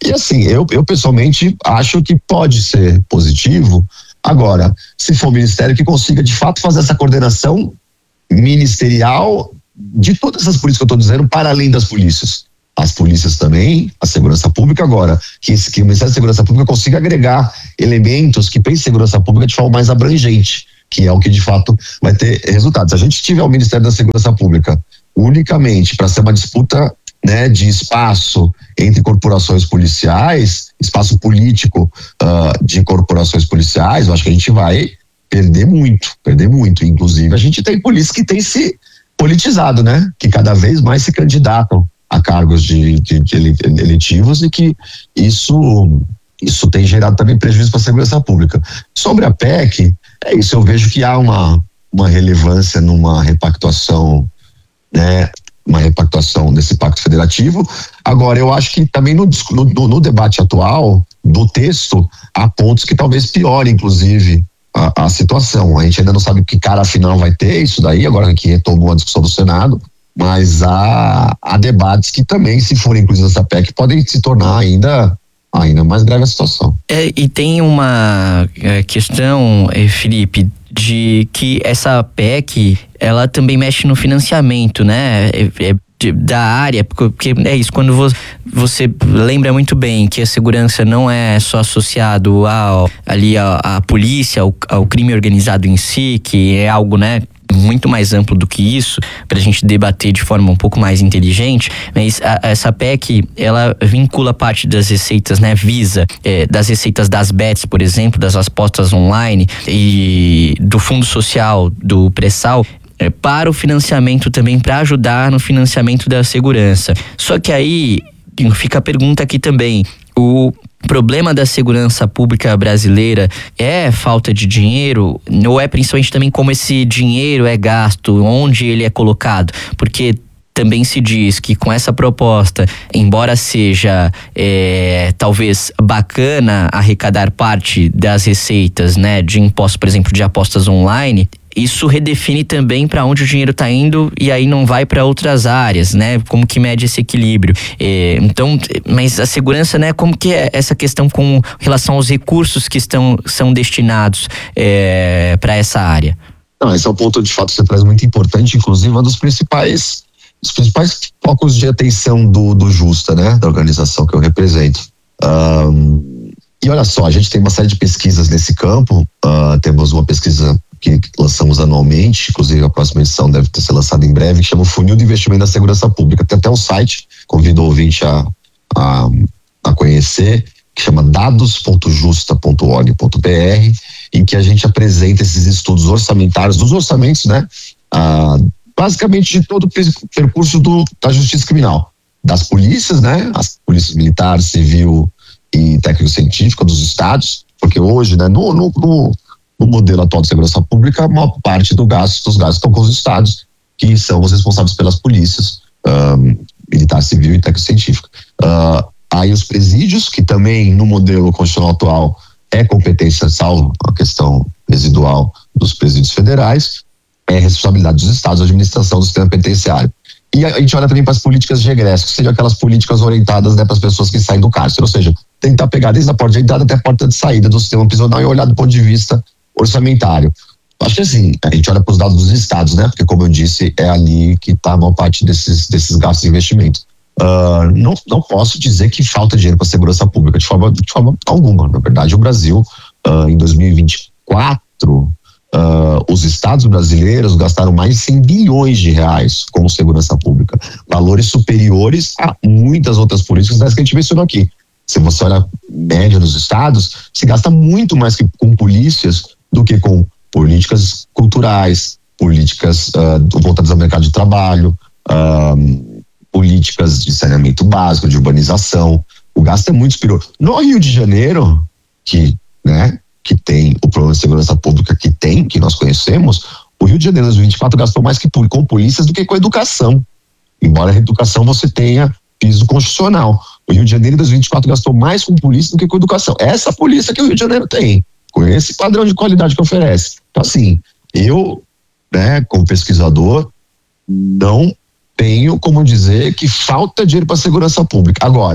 E assim, eu pessoalmente acho que pode ser positivo. Agora, se for o Ministério que consiga de fato fazer essa coordenação ministerial de todas essas polícias que eu estou dizendo, para além das polícias. As polícias também, a segurança pública agora, que o Ministério da Segurança Pública consiga agregar elementos que pensem segurança pública de forma mais abrangente, que é o que de fato vai ter resultados. Se a gente tiver o Ministério da Segurança Pública unicamente para ser uma disputa, né, de espaço entre corporações policiais, espaço político de corporações policiais, eu acho que a gente vai perder muito. Inclusive, a gente tem polícia que tem se politizado, né? Que cada vez mais se candidatam a cargos de eletivos, e que isso tem gerado também prejuízo para a segurança pública. Sobre a PEC, é isso, eu vejo que há uma relevância numa repactuação, né? Uma repactuação desse pacto federativo. Agora, eu acho que também no debate atual do texto, há pontos que talvez piorem, inclusive, a situação. A gente ainda não sabe que cara final vai ter isso daí, agora que retomou a discussão do Senado, mas há debates que também, se forem incluídos nessa PEC, podem se tornar ainda mais grave a situação. E tem uma questão, Felipe, de que essa PEC, ela também mexe no financiamento, né? Da área, porque é isso, quando você lembra muito bem que a segurança não é só associado à polícia, ao crime organizado em si, que é algo, né, muito mais amplo do que isso, para a gente debater de forma um pouco mais inteligente, mas essa PEC, ela vincula parte das receitas, né, das receitas das bets, por exemplo, das apostas online e do Fundo Social, do pré-sal, para o financiamento também, para ajudar no financiamento da segurança. Só que aí fica a pergunta aqui também: o problema da segurança pública brasileira é falta de dinheiro, ou é principalmente também como esse dinheiro é gasto, onde ele é colocado? Porque também se diz que com essa proposta, embora seja talvez bacana arrecadar parte das receitas, né, de impostos, por exemplo, de apostas online, isso redefine também para onde o dinheiro está indo, e aí não vai para outras áreas, né? Como que mede esse equilíbrio? Então, mas a segurança, né? Como que é essa questão com relação aos recursos que são destinados para essa área? Não, esse é um ponto de fato que você traz muito importante, inclusive um dos principais focos de atenção do Justa, né? Da organização que eu represento. E olha só, a gente tem uma série de pesquisas nesse campo. Temos uma pesquisa que lançamos anualmente, inclusive a próxima edição deve ser lançada em breve, que chama o Funil de Investimento da Segurança Pública. Tem até um site, convido o ouvinte a conhecer, que chama dados.justa.org.br, em que a gente apresenta esses estudos orçamentários, dos orçamentos, né? Basicamente de todo o percurso da justiça criminal, das polícias, né? As polícias militar, civil e técnico-científica dos estados, porque hoje, né, no modelo atual de segurança pública, a maior parte dos gastos estão com os estados, que são os responsáveis pelas polícias, militar, civil e técnico-científica. Aí os presídios, que também no modelo constitucional atual é competência, salvo a questão residual dos presídios federais, é responsabilidade dos estados, a administração do sistema penitenciário. E a gente olha também para as políticas de regresso, que seriam aquelas políticas orientadas, né, para as pessoas que saem do cárcere, ou seja, tentar pegar desde a porta de entrada até a porta de saída do sistema prisional e olhar do ponto de vista orçamentário. Acho que assim, a gente olha para os dados dos estados, né? Porque, como eu disse, é ali que está a maior parte desses gastos de investimento. Não posso dizer que falta dinheiro para a segurança pública de forma alguma. Na verdade, o Brasil, em 2024, os estados brasileiros gastaram mais de 100 bilhões de reais com segurança pública. Valores superiores a muitas outras políticas que a gente mencionou aqui. Se você olha a média dos estados, se gasta muito mais com polícias do que com políticas culturais, políticas voltadas ao mercado de trabalho, políticas de saneamento básico, de urbanização. O gasto é muito superior. No Rio de Janeiro, que tem o problema de segurança pública que nós conhecemos, o Rio de Janeiro, em 2024, gastou mais com polícias do que com educação. Embora a educação você tenha piso constitucional. O Rio de Janeiro, em 2024, gastou mais com polícia do que com educação. Essa polícia que o Rio de Janeiro tem, com esse padrão de qualidade que oferece. Então, assim, eu, como pesquisador, não tenho como dizer que falta dinheiro para a segurança pública. Agora,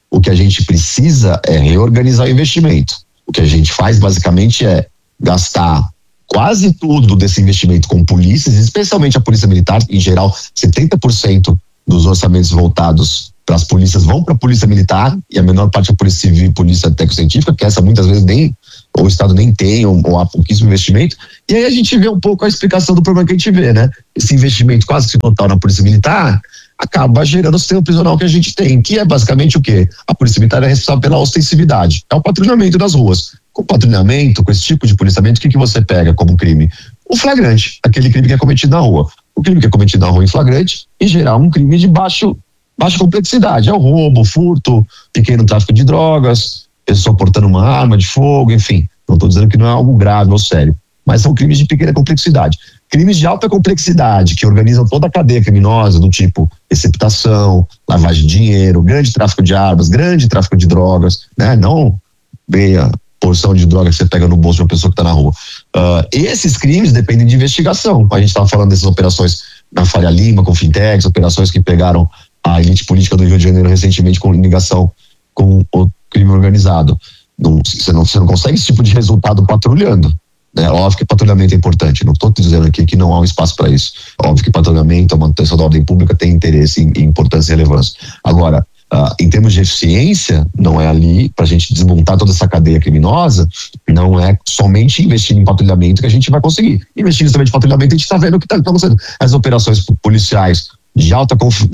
O que a gente precisa é reorganizar o investimento. O que a gente faz basicamente é gastar quase tudo desse investimento com polícias, especialmente a Polícia Militar. Em geral, 70% dos orçamentos voltados para as polícias vão para a Polícia Militar, e a menor parte é a Polícia Civil e Polícia Técnico-Científica, que essa muitas vezes ou o Estado nem tem, ou há pouquíssimo investimento. E aí a gente vê um pouco a explicação do problema que a gente vê, né? Esse investimento quase que total na Polícia Militar acaba gerando o sistema prisional que a gente tem, que é basicamente o quê? A Polícia Militar é responsável pela ostensividade, é o patrulhamento das ruas. Com patrulhamento, com esse tipo de policiamento, o que você pega como crime? O flagrante, aquele crime que é cometido na rua. O crime que é cometido na rua em flagrante, em geral, um crime de baixa complexidade. É o roubo, o furto, pequeno tráfico de drogas, pessoa portando uma arma de fogo, enfim. Não estou dizendo que não é algo grave ou sério, mas são crimes de pequena complexidade. Crimes de alta complexidade, que organizam toda a cadeia criminosa, do tipo receptação, lavagem de dinheiro, grande tráfico de armas, grande tráfico de drogas, né? Não meia porção de droga que você pega no bolso de uma pessoa que está na rua. Esses crimes dependem de investigação. A gente estava falando dessas operações na Faria Lima, com fintechs, operações que pegaram a elite política do Rio de Janeiro recentemente com ligação com o crime organizado. Você não consegue esse tipo de resultado patrulhando. É óbvio que patrulhamento é importante, não estou dizendo aqui que não há um espaço para isso. Óbvio que patrulhamento, a manutenção da ordem pública tem interesse em importância e relevância. Agora, em termos de eficiência, não é ali para a gente desmontar toda essa cadeia criminosa, não é somente investindo em patrulhamento que a gente vai conseguir. Investindo também em patrulhamento, a gente está vendo o que está acontecendo. As operações policiais de alta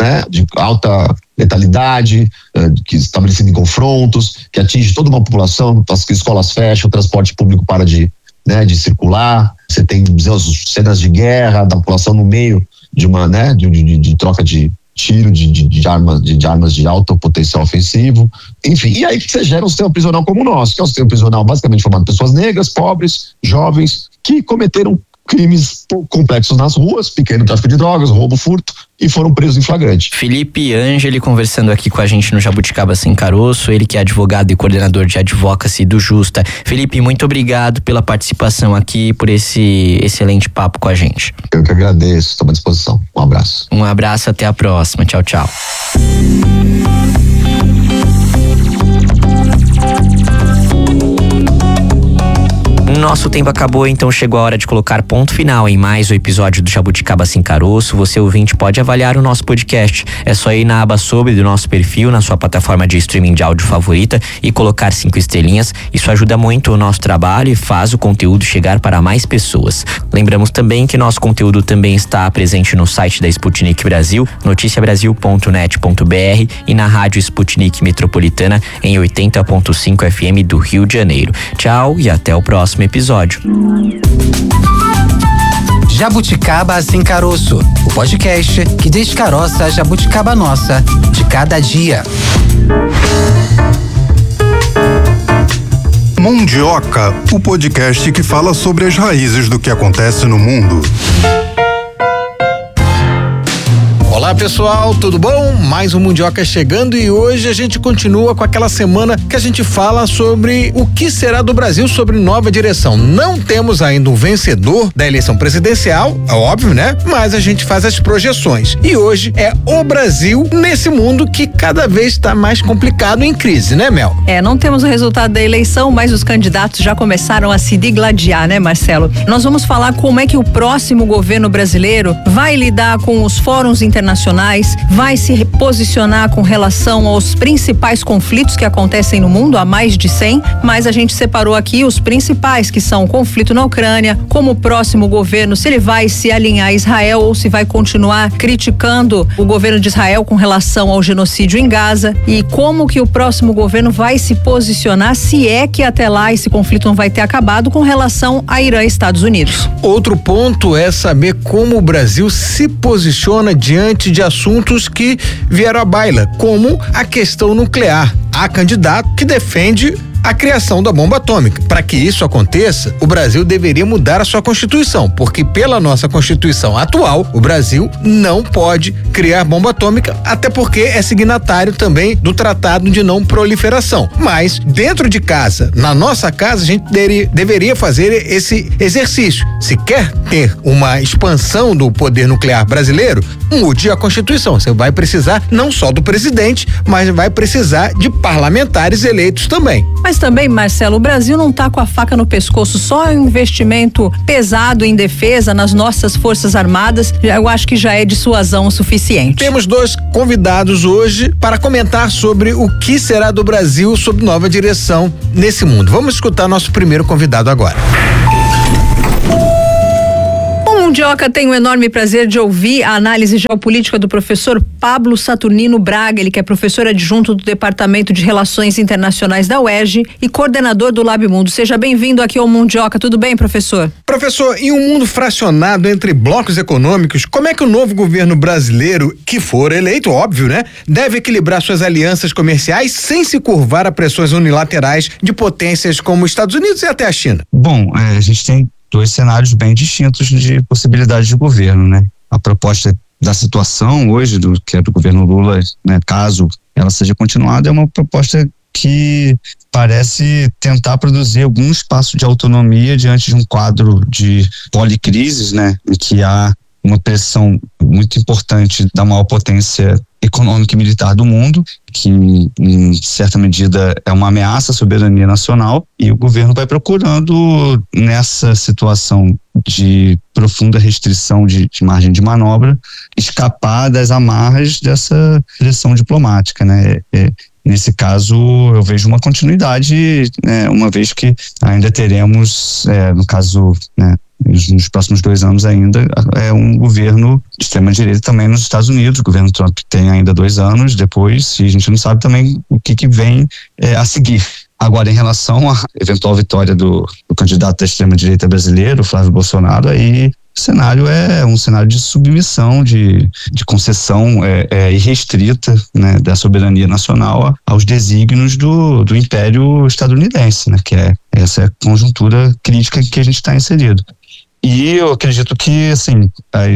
letalidade, que estabelecido em confrontos, que atinge toda uma população, as escolas fecham, o transporte público para de circular, você tem cenas de guerra, da população no meio de uma, de troca de tiro de armas de alto potencial ofensivo, enfim, e aí que você gera um sistema prisional como o nosso, que é um sistema prisional basicamente formado por pessoas negras, pobres, jovens, que cometeram crimes complexos nas ruas, pequeno tráfico de drogas, roubo, furto, e foram presos em flagrante. Felipe Angeli conversando aqui com a gente no Jabuticaba Sem Caroço, ele que é advogado e coordenador de advocacy do Justa. Felipe, muito obrigado pela participação aqui, por esse excelente papo com a gente. Eu que agradeço, estou à disposição. Um abraço. Um abraço, até a próxima. Tchau, tchau. Nosso tempo acabou, então chegou a hora de colocar ponto final em mais um episódio do Jabuticaba Sem Caroço. Você, ouvinte, pode avaliar o nosso podcast. É só ir na aba sobre do nosso perfil, na sua plataforma de streaming de áudio favorita e colocar 5 estrelinhas. Isso ajuda muito o nosso trabalho e faz o conteúdo chegar para mais pessoas. Lembramos também que nosso conteúdo também está presente no site da Sputnik Brasil, noticiabrasil.net.br e na rádio Sputnik Metropolitana em 80.5 FM do Rio de Janeiro. Tchau e até o próximo episódio. Jabuticaba Sem Caroço, o podcast que descaroça a jabuticaba nossa de cada dia. Mundioca, o podcast que fala sobre as raízes do que acontece no mundo. Olá pessoal, tudo bom? Mais um Mundioca chegando e hoje a gente continua com aquela semana que a gente fala sobre o que será do Brasil sobre nova direção. Não temos ainda um vencedor da eleição presidencial, é óbvio, né? Mas a gente faz as projeções. E hoje é o Brasil nesse mundo que cada vez está mais complicado em crise, né, Mel? Não temos o resultado da eleição, mas os candidatos já começaram a se digladiar, né, Marcelo? Nós vamos falar como é que o próximo governo brasileiro vai lidar com os fóruns internacionais, vai se reposicionar com relação aos principais conflitos que acontecem no mundo, há mais de 100, mas a gente separou aqui os principais, que são o conflito na Ucrânia, como o próximo governo, se ele vai se alinhar a Israel ou se vai continuar criticando o governo de Israel com relação ao genocídio em Gaza, e como que o próximo governo vai se posicionar, se é que até lá esse conflito não vai ter acabado, com relação a Irã e Estados Unidos. Outro ponto é saber como o Brasil se posiciona diante de assuntos que vieram à baila, como a questão nuclear. Há candidato que defende a criação da bomba atômica. Para que isso aconteça, o Brasil deveria mudar a sua Constituição, porque pela nossa Constituição atual, o Brasil não pode criar bomba atômica, até porque é signatário também do Tratado de Não Proliferação. Mas dentro de casa, na nossa casa, a gente deveria fazer esse exercício. Se quer ter uma expansão do poder nuclear brasileiro, mude a Constituição. Você vai precisar não só do presidente, mas vai precisar de parlamentares eleitos também. Mas também, Marcelo, o Brasil não está com a faca no pescoço, só um investimento pesado em defesa nas nossas forças armadas, eu acho que já é dissuasão o suficiente. Temos 2 convidados hoje para comentar sobre o que será do Brasil sob nova direção nesse mundo. Vamos escutar nosso primeiro convidado agora. Mundioca tem o enorme prazer de ouvir a análise geopolítica do professor Pablo Saturnino Braga, ele que é professor adjunto do Departamento de Relações Internacionais da UERJ e coordenador do Lab Mundo. Seja bem-vindo aqui ao Mundioca. Tudo bem, professor? Professor, em um mundo fracionado entre blocos econômicos, como é que o novo governo brasileiro, que for eleito, óbvio, né, deve equilibrar suas alianças comerciais sem se curvar a pressões unilaterais de potências como os Estados Unidos e até a China? Bom, a gente tem 2 cenários bem distintos de possibilidade de governo, né? A proposta da situação hoje, que é do governo Lula, né, caso ela seja continuada, é uma proposta que parece tentar produzir algum espaço de autonomia diante de um quadro de policrises, né? Em que há uma pressão muito importante da maior potência econômica e militar do mundo, que em certa medida é uma ameaça à soberania nacional, e o governo vai procurando, nessa situação de profunda restrição de margem de manobra, escapar das amarras dessa pressão diplomática, né? Nesse caso, eu vejo uma continuidade, né, uma vez que ainda teremos, no caso, né, nos próximos 2 anos ainda, um governo de extrema-direita também nos Estados Unidos. O governo Trump tem ainda 2 anos depois, e a gente não sabe também o que vem a seguir. Agora, em relação à eventual vitória do candidato da extrema-direita brasileiro, Flávio Bolsonaro, aí o cenário é um cenário de submissão, de concessão irrestrita, né, da soberania nacional aos desígnios do império estadunidense, né, que é essa conjuntura crítica que a gente está inserido. E eu acredito que, assim,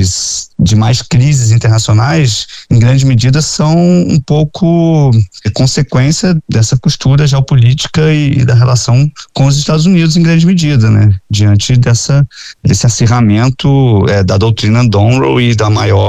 as demais crises internacionais, em grande medida, são um pouco consequência dessa costura geopolítica e da relação com os Estados Unidos, em grande medida, né? Diante desse acirramento da doutrina Monroe e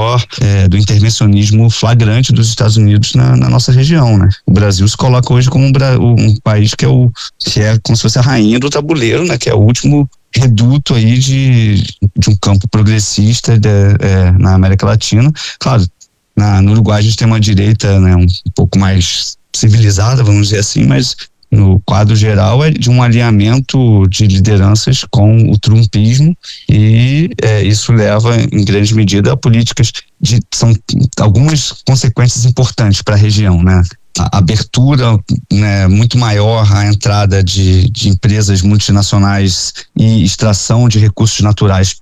do intervencionismo flagrante dos Estados Unidos na nossa região, né? O Brasil se coloca hoje como um país que é como se fosse a rainha do tabuleiro, né? Que é o último reduto aí de um campo progressista na América Latina. Claro, no Uruguai a gente tem uma direita, né, um pouco mais civilizada, vamos dizer assim, mas no quadro geral é de um alinhamento de lideranças com o trumpismo, e isso leva em grande medida a políticas são algumas consequências importantes para a região, né? A abertura, né, muito maior à entrada de empresas multinacionais e extração de recursos naturais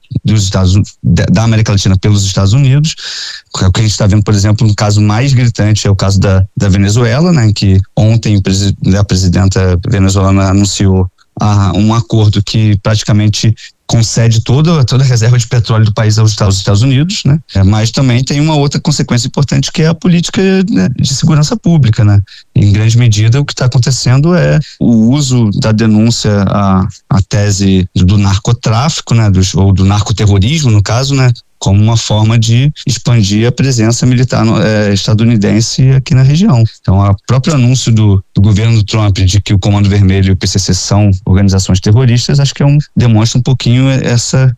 da América Latina pelos Estados Unidos. O que a gente está vendo, por exemplo, no caso mais gritante é o caso da Venezuela, né, em que ontem a presidenta venezuelana anunciou um acordo que praticamente concede toda a reserva de petróleo do país aos Estados Unidos, né? Mas também tem uma outra consequência importante, que é a política, né, de segurança pública, né? Em grande medida, o que está acontecendo é o uso da denúncia à tese do narcotráfico, né? Ou do narcoterrorismo, no caso, né? Como uma forma de expandir a presença militar estadunidense aqui na região. Então, o próprio anúncio do governo Trump de que o Comando Vermelho e o PCC são organizações terroristas, acho que demonstra um pouquinho essa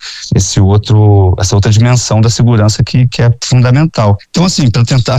outra dimensão da segurança que é fundamental. Então, assim, para tentar,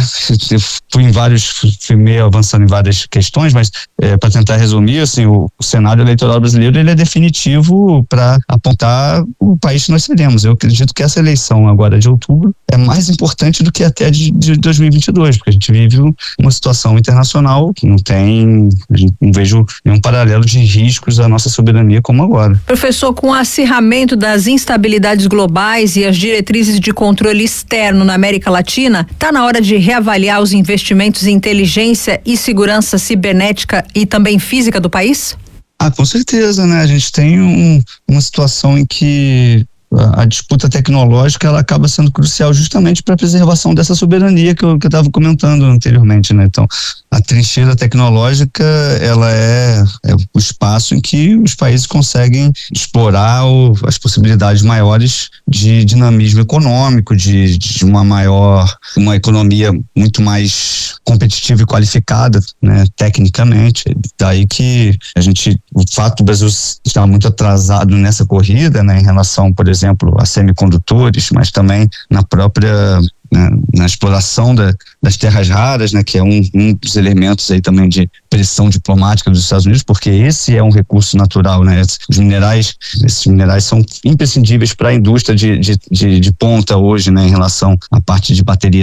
fui meio avançando em várias questões, mas para tentar resumir, assim, o cenário eleitoral brasileiro, ele é definitivo para apontar o país que nós seremos. Eu acredito que essa eleição agora de outubro é mais importante do que até de 2022, porque a gente vive uma situação internacional que não vejo nenhum paralelo de riscos à nossa soberania como agora. Professor, com o acirramento das instabilidades globais e as diretrizes de controle externo na América Latina, está na hora de reavaliar os investimentos em inteligência e segurança cibernética e também física do país? Com certeza, né? A gente tem uma situação em que a disputa tecnológica ela acaba sendo crucial justamente para a preservação dessa soberania que eu estava comentando anteriormente, né? Então, a trincheira tecnológica ela é o espaço em que os países conseguem explorar as possibilidades maiores de dinamismo econômico, de uma economia muito mais competitiva e qualificada, né? Tecnicamente. Daí que o fato do Brasil estar muito atrasado nessa corrida, né? Em relação, por exemplo, a semicondutores, mas também na própria na exploração das terras raras, né, que é um dos elementos aí também de pressão diplomática dos Estados Unidos, porque esse é um recurso natural, né? Esses minerais são imprescindíveis para a indústria de ponta hoje, né, em relação à parte de bateria